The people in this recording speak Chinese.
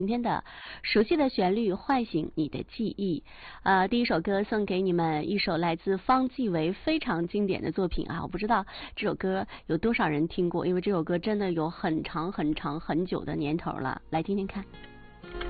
今天的熟悉的旋律唤醒你的记忆，第一首歌送给你们一首来自方季韦非常经典的作品啊，我不知道这首歌有多少人听过，因为这首歌真的有很长很久的年头了，来听听看。